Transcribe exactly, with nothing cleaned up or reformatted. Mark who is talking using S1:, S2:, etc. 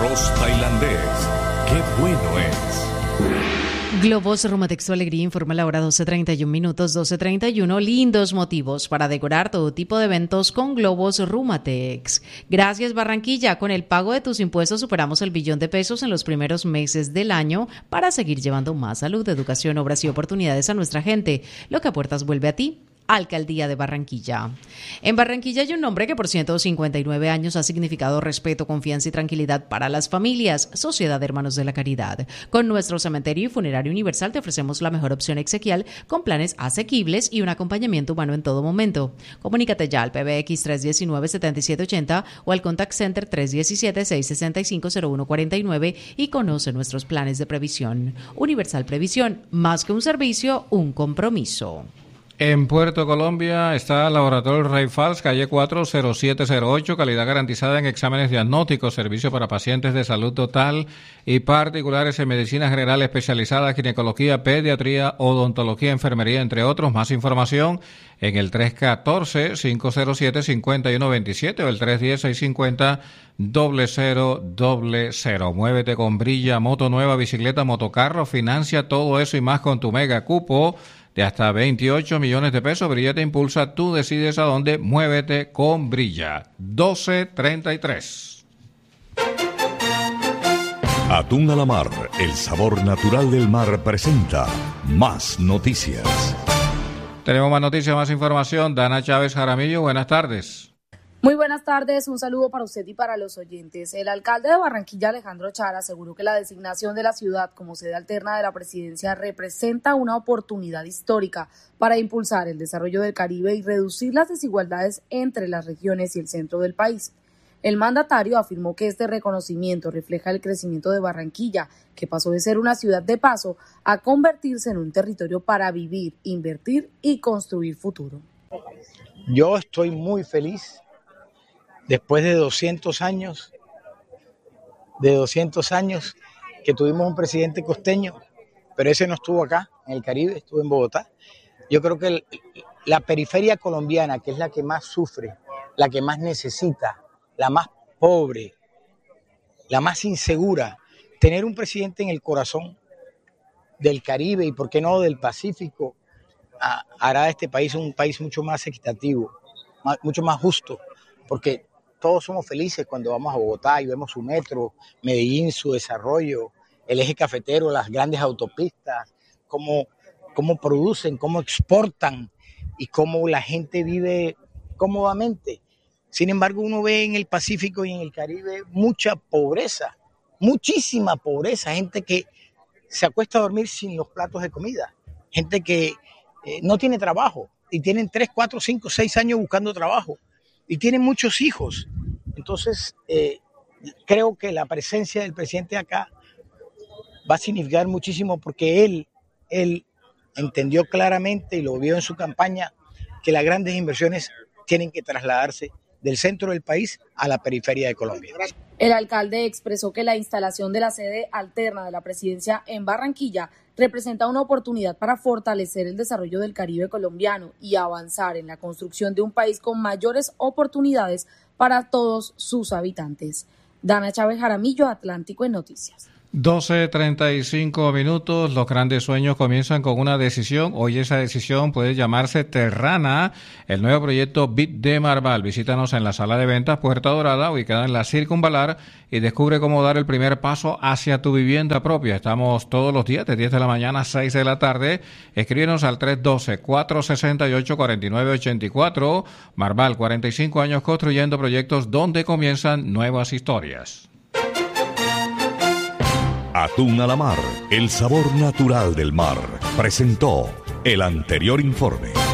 S1: Arroz tailandés. ¡Qué bueno es!
S2: Globos Rumatex Tu Alegría informa la hora doce treinta y uno minutos, doce treinta y uno. Lindos motivos para decorar todo tipo de eventos con Globos Rumatex. Gracias, Barranquilla. Con el pago de tus impuestos superamos el billón de pesos en los primeros meses del año para seguir llevando más salud, educación, obras y oportunidades a nuestra gente. Lo que aportas vuelve a ti. Alcaldía de Barranquilla. En Barranquilla hay un nombre que por ciento cincuenta y nueve años ha significado respeto, confianza y tranquilidad para las familias. Sociedad de Hermanos de la Caridad. Con nuestro cementerio y funerario universal te ofrecemos la mejor opción exequial con planes asequibles y un acompañamiento humano en todo momento. Comunícate ya al P B X tres uno nueve, siete siete ocho cero o al Contact Center tres uno siete, seis seis cinco, cero uno cuatro nueve y conoce nuestros planes de previsión. Universal Previsión, más que un servicio, un compromiso.
S3: En Puerto Colombia está el Laboratorio Rayfals, calle cuatro cero siete cero ocho, calidad garantizada en exámenes diagnósticos, servicio para pacientes de salud total y particulares en medicina general especializada, ginecología, pediatría, odontología, enfermería, entre otros. Más información en el tres uno cuatro, cinco cero siete, cinco uno dos siete o el tres uno cero, seis cinco cero, cero cero cero. Muévete con Brilla, moto nueva, bicicleta, motocarro, financia todo eso y más con tu mega cupo de hasta veintiocho millones de pesos. Brilla te impulsa, tú decides a dónde. Muévete con Brilla. doce treinta y tres.
S1: Atún a la Mar, el sabor natural del mar, presenta Más Noticias.
S3: Tenemos más noticias, más información. Dana Chávez Jaramillo, buenas tardes.
S4: Muy buenas tardes, un saludo para usted y para los oyentes. El alcalde de Barranquilla, Alejandro Chara, aseguró que la designación de la ciudad como sede alterna de la presidencia representa una oportunidad histórica para impulsar el desarrollo del Caribe y reducir las desigualdades entre las regiones y el centro del país. El mandatario afirmó que este reconocimiento refleja el crecimiento de Barranquilla, que pasó de ser una ciudad de paso a convertirse en un territorio para vivir, invertir y construir futuro.
S5: Yo estoy muy feliz. Después de doscientos años, de doscientos años que tuvimos un presidente costeño, pero ese no estuvo acá, en el Caribe, estuvo en Bogotá. Yo creo que el, la periferia colombiana, que es la que más sufre, la que más necesita, la más pobre, la más insegura, tener un presidente en el corazón del Caribe y, por qué no, del Pacífico, a, hará de este país un país mucho más equitativo, más, mucho más justo, porque todos somos felices cuando vamos a Bogotá y vemos su metro, Medellín, su desarrollo, el eje cafetero, las grandes autopistas, cómo, cómo producen, cómo exportan y cómo la gente vive cómodamente. Sin embargo, uno ve en el Pacífico y en el Caribe mucha pobreza, muchísima pobreza, gente que se acuesta a dormir sin los platos de comida, gente que eh, no tiene trabajo y tienen tres, cuatro, cinco, seis años buscando trabajo. Y tienen muchos hijos. Entonces, eh, creo que la presencia del presidente acá va a significar muchísimo porque él, él entendió claramente y lo vio en su campaña que las grandes inversiones tienen que trasladarse del centro del país a la periferia de Colombia.
S4: El alcalde expresó que la instalación de la sede alterna de la presidencia en Barranquilla representa una oportunidad para fortalecer el desarrollo del Caribe colombiano y avanzar en la construcción de un país con mayores oportunidades para todos sus habitantes. Dana Chávez Jaramillo, Atlántico en Noticias.
S3: doce treinta y cinco minutos, los grandes sueños comienzan con una decisión. Hoy esa decisión puede llamarse Terrana, el nuevo proyecto B I T de Marval. Visítanos en la sala de ventas Puerta Dorada, ubicada en la Circunvalar, y descubre cómo dar el primer paso hacia tu vivienda propia. Estamos todos los días de diez de la mañana a seis de la tarde. Escríbenos al tres uno dos, cuatro seis ocho, cuatro nueve ocho cuatro. Marval, cuarenta y cinco años construyendo proyectos donde comienzan nuevas historias.
S1: Atún a la Mar, el sabor natural del mar, presentó el anterior informe.